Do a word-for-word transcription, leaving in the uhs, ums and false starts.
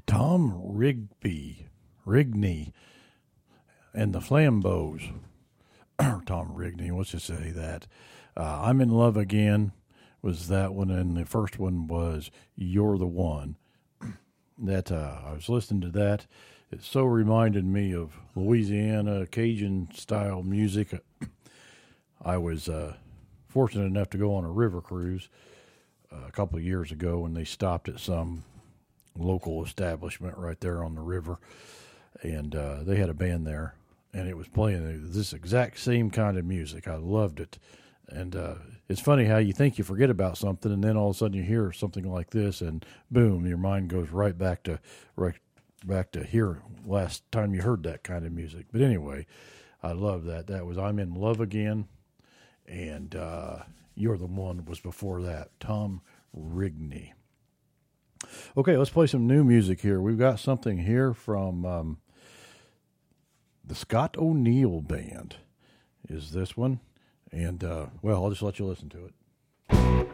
Tom Rigby, Rigney, and the Flambeaus. Tom Rigney, let's just say that. Uh, I'm in Love Again was that one, and the first one was You're the One. That uh, I was listening to that. It so reminded me of Louisiana Cajun style music. I was uh, fortunate enough to go on a river cruise uh, a couple of years ago, and they stopped at some local establishment right there on the river, and uh, they had a band there, and it was playing this exact same kind of music. I loved it, and uh, it's funny how you think you forget about something, and then all of a sudden you hear something like this, and boom, your mind goes right back to right back to here last time you heard that kind of music. But anyway, I love that. That was I'm in Love Again, and uh, You're the One was before that. Tom Rigney. Okay, let's play some new music here. We've got something here from um, the Scott O'Neill Band is this one. And, uh, well, I'll just let you listen to it.